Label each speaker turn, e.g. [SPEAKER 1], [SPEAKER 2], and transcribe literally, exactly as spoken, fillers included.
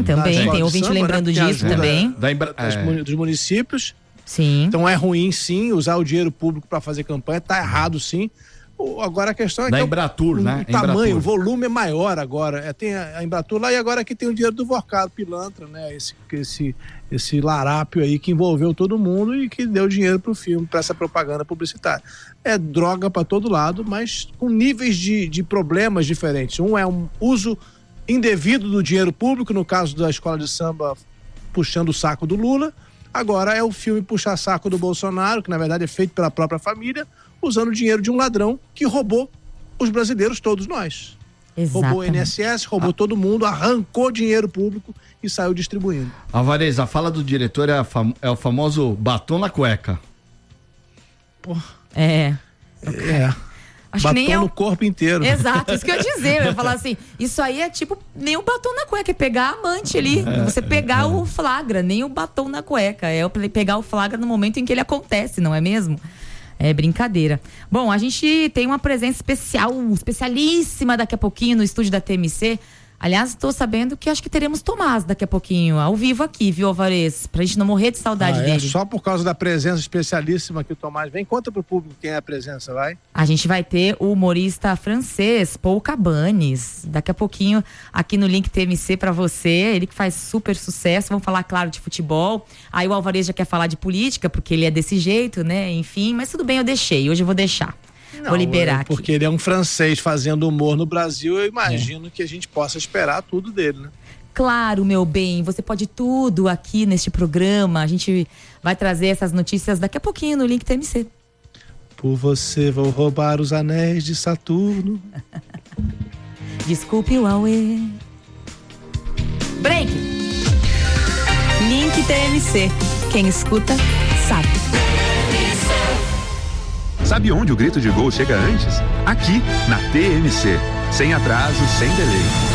[SPEAKER 1] também, tem ouvinte samba, lembrando né, disso também.
[SPEAKER 2] Da Embra... é.
[SPEAKER 3] Dos municípios.
[SPEAKER 1] Sim.
[SPEAKER 3] Então é ruim, sim, usar o dinheiro público para fazer campanha, tá errado, sim. Agora a questão é
[SPEAKER 2] da
[SPEAKER 3] que
[SPEAKER 2] Embratur,
[SPEAKER 3] o,
[SPEAKER 2] né?
[SPEAKER 3] o tamanho,
[SPEAKER 2] Embratur.
[SPEAKER 3] o volume é maior agora. É, tem a, a Embratur lá e agora aqui tem o dinheiro do Vorcado, pilantra, né? Esse, esse, esse larápio aí que envolveu todo mundo e que deu dinheiro pro filme, para essa propaganda publicitária. É droga para todo lado, mas com níveis de, de problemas diferentes. Um é um uso indevido do dinheiro público, no caso da escola de samba puxando o saco do Lula. Agora é o filme puxar saco do Bolsonaro, que na verdade é feito pela própria família, usando o dinheiro de um ladrão que roubou os brasileiros, todos nós.
[SPEAKER 1] Exatamente.
[SPEAKER 3] Roubou o I N S S, roubou ah. todo mundo, arrancou dinheiro público e saiu distribuindo.
[SPEAKER 2] Alvarez, a fala do diretor é, a fam- é o famoso batom na cueca.
[SPEAKER 3] Porra.
[SPEAKER 1] É.
[SPEAKER 3] É.
[SPEAKER 1] Acho
[SPEAKER 3] batom
[SPEAKER 1] que nem é o...
[SPEAKER 3] no corpo inteiro.
[SPEAKER 1] Exato, isso que eu ia dizer. Eu ia falar assim, isso aí é tipo nem o batom na cueca, é pegar a amante ali. É, você pegar é, o flagra, nem o batom na cueca. É pegar o flagra no momento em que ele acontece, não é mesmo? É brincadeira. Bom, a gente tem uma presença especial, especialíssima daqui a pouquinho no estúdio da T M C. Aliás, estou sabendo que acho que teremos Tomás daqui a pouquinho, ao vivo aqui, viu, Alvarez? Pra gente não morrer de saudade
[SPEAKER 3] ah, é?
[SPEAKER 1] dele.
[SPEAKER 3] Só por causa da presença especialíssima que o Tomás vem. Conta pro público quem é a presença, vai.
[SPEAKER 1] A gente vai ter o humorista francês, Paul Cabanes, daqui a pouquinho aqui no Link T M C pra você, ele que faz super sucesso. Vamos falar, claro, de futebol. Aí o Alvarez já quer falar de política, porque ele é desse jeito, né? Enfim, mas tudo bem, eu deixei, hoje eu vou deixar.
[SPEAKER 3] Não,
[SPEAKER 1] vou liberar
[SPEAKER 3] é porque
[SPEAKER 1] aqui.
[SPEAKER 3] ele é um francês fazendo humor no Brasil, eu imagino é. que a gente possa esperar tudo dele, né?
[SPEAKER 1] Claro, meu bem, você pode tudo aqui neste programa. A gente vai trazer essas notícias daqui a pouquinho no Link T M C.
[SPEAKER 3] Por você vou roubar os anéis de Saturno.
[SPEAKER 1] Desculpe o Aue. Break. Link T M C. Quem escuta, sabe.
[SPEAKER 4] Sabe onde o grito de gol chega antes? Aqui, na T M C. Sem atraso, sem delay.